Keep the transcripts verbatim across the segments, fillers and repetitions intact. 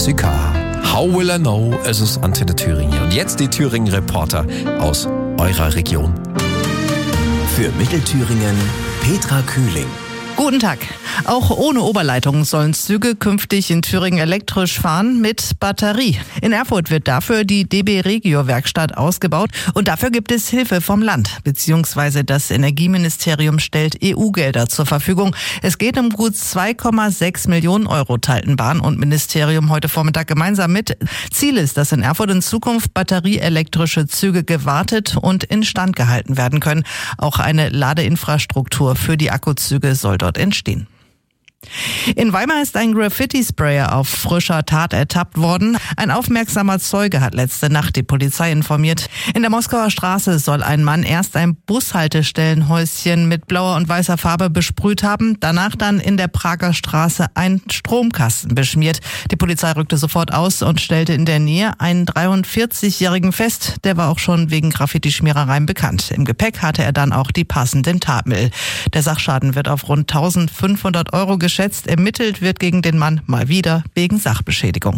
Klassiker. How will I know? Es ist Antenne Thüringen. Und jetzt die Thüringen-Reporter aus eurer Region. Für Mittelthüringen Petra Kühling. Guten Tag. Auch ohne Oberleitung sollen Züge künftig in Thüringen elektrisch fahren mit Batterie. In Erfurt wird dafür die D B Regio Werkstatt ausgebaut und dafür gibt es Hilfe vom Land, beziehungsweise das Energieministerium stellt E U-Gelder zur Verfügung. Es geht um gut zwei Komma sechs Millionen Euro, teilten Bahn und Ministerium heute Vormittag gemeinsam mit. Ziel ist, dass in Erfurt in Zukunft batterieelektrische Züge gewartet und instand gehalten werden können. Auch eine Ladeinfrastruktur für die Akkuzüge soll dort entstehen. In Weimar ist ein Graffiti-Sprayer auf frischer Tat ertappt worden. Ein aufmerksamer Zeuge hat letzte Nacht die Polizei informiert. In der Moskauer Straße soll ein Mann erst ein Bushaltestellenhäuschen mit blauer und weißer Farbe besprüht haben, danach dann in der Prager Straße einen Stromkasten beschmiert. Die Polizei rückte sofort aus und stellte in der Nähe einen dreiundvierzigjährigen fest. Der war auch schon wegen Graffiti-Schmierereien bekannt. Im Gepäck hatte er dann auch die passenden Tatmittel. Der Sachschaden wird auf rund eintausendfünfhundert Euro geschätzt. Schätzt, ermittelt wird gegen den Mann mal wieder wegen Sachbeschädigung.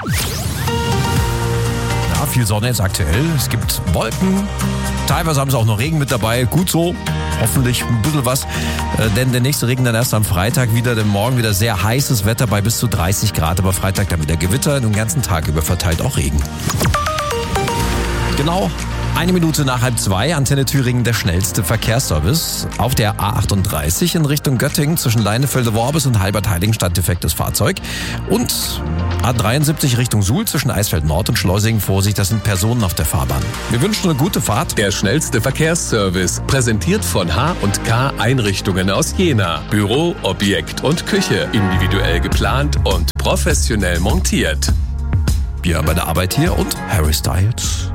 Ja, viel Sonne ist aktuell. Es gibt Wolken. Teilweise haben sie auch noch Regen mit dabei. Gut so. Hoffentlich ein bisschen was. Äh, denn der nächste Regen dann erst am Freitag wieder. Denn morgen wieder sehr heißes Wetter bei bis zu dreißig Grad. Aber Freitag dann wieder Gewitter. Den ganzen Tag über verteilt auch Regen. Genau. Eine Minute nach halb zwei, Antenne Thüringen, der schnellste Verkehrsservice. Auf der A achtunddreißig in Richtung Göttingen zwischen Leinefelde-Worbis und Halbert-Heiligenstadt defektes Fahrzeug. Und A dreiundsiebzig Richtung Suhl zwischen Eisfeld Nord und Schleusingen. Vorsicht, das sind Personen auf der Fahrbahn. Wir wünschen eine gute Fahrt. Der schnellste Verkehrsservice, präsentiert von H und K Einrichtungen aus Jena. Büro, Objekt und Küche, individuell geplant und professionell montiert. Ja, bei der Arbeit hier und Harry Styles.